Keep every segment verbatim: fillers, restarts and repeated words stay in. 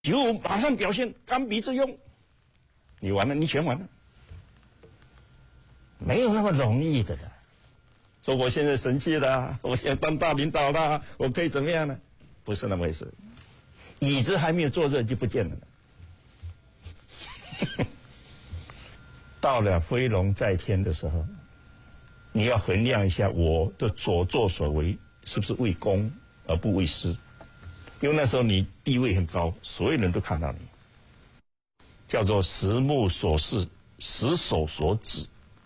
九五马上表现干鼻之用，你完了，你全完了，没有那么容易的了。说我现在生气了，我现在当大领导了，我可以怎么样呢？不是那么回事，椅子还没有坐热就不见了。到了飞龙在天的时候，你要衡量一下我的所作所为是不是为公而不为私，因为那时候你地位很高，所有人都看到你，叫做实目所视，实手所指。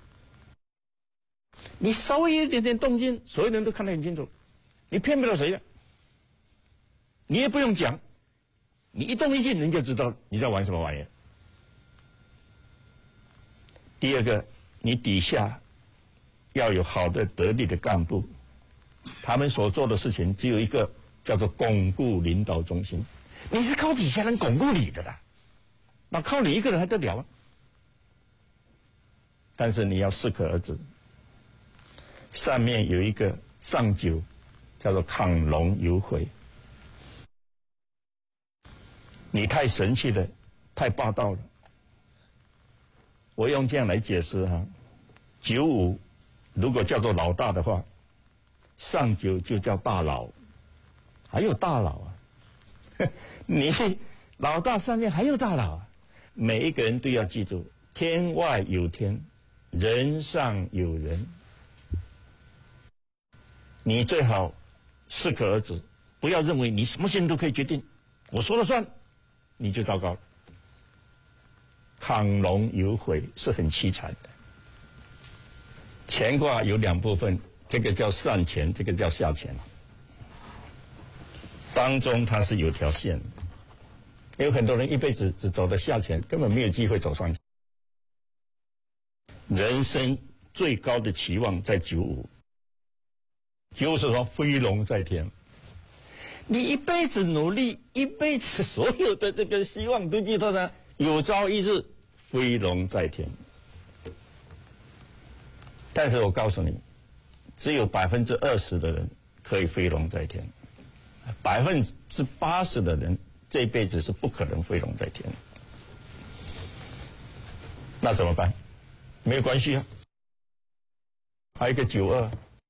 你稍微有一点点动静，所有人都看得很清楚，你骗不了谁的，你也不用讲，你一动一静，人就知道你在玩什么玩意儿。第二个，你底下要有好的得力的干部，他们所做的事情只有一个，叫做巩固领导中心。你是靠底下人巩固你的啦，那靠你一个人还得了啊？但是你要适可而止。上面有一个上九，叫做亢龙有悔。你太神气了，太霸道了。我用这样来解释哈，九五如果叫做老大的话，上九就叫大佬，还有大佬啊！你老大上面还有大佬啊！每一个人都要记住，天外有天，人上有人。你最好适可而止，不要认为你什么事情都可以决定，我说了算，你就糟糕了。亢龙有悔是很凄惨的。乾卦有两部分，这个叫上乾，这个叫下乾。当中它是有条线的，有很多人一辈子只走到下乾，根本没有机会走上。人生最高的期望在九五。就是说飞龙在天，你一辈子努力，一辈子所有的这个希望都寄托在有朝一日飞龙在天。但是我告诉你，只有百分之二十的人可以飞龙在天，百分之八十的人这辈子是不可能飞龙在天。那怎么办？没有关系啊，还有一个九二。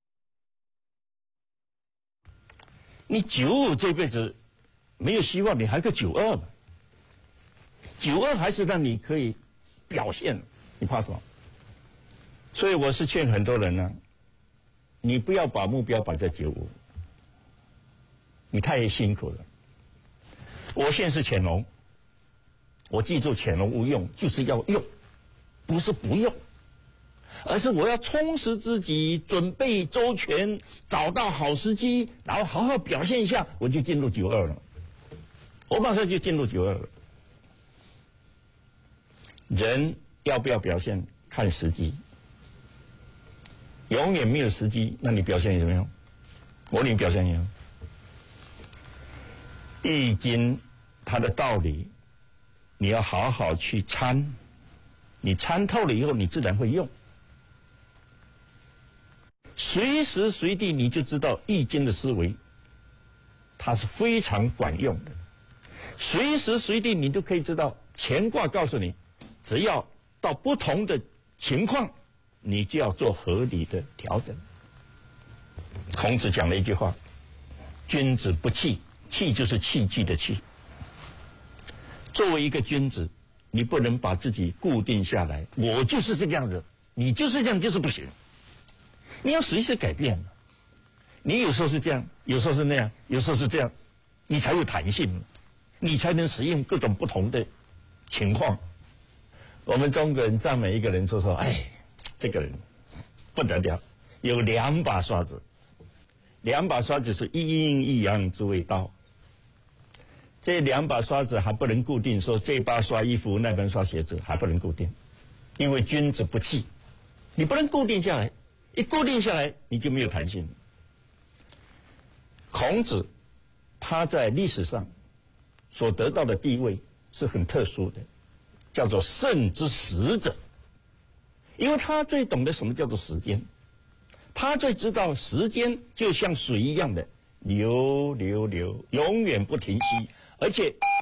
你九五这辈子没有希望，你还有个九二嘛？九二还是让你可以表现，你怕什么？所以我是劝很多人呢、啊，你不要把目标摆在九五，你太辛苦了。我现在是潜龙，我记住潜龙勿用，就是要用，不是不用。而是我要充实自己，准备周全，找到好时机，然后好好表现一下，我就进入九二了。我马上就进入九二了。人要不要表现，看时机。永远没有时机，那你表现有什么用？我你表现有用。易经它的道理，你要好好去参，你参透了以后，你自然会用。随时随地你就知道易经的思维，它是非常管用的。随时随地你都可以知道，乾卦告诉你，只要到不同的情况，你就要做合理的调整。孔子讲了一句话：君子不器，器就是器具的器。作为一个君子，你不能把自己固定下来，我就是这个样子，你就是这样就是不行。你要随时改变，你有时候是这样，有时候是那样，有时候是这样，你才有弹性，你才能适应各种不同的情况。我们中国人赞美一个人，就说：“哎，这个人不得了，有两把刷子，两把刷子是一阴一阳之谓道。这两把刷子还不能固定，说这把刷衣服，那边刷鞋子，还不能固定，因为君子不器，你不能固定下来。”一固定下来，你就没有弹性。孔子他在历史上所得到的地位是很特殊的，叫做圣之时者，因为他最懂得什么叫做时间，他最知道时间就像水一样的流流流，永远不停息，而且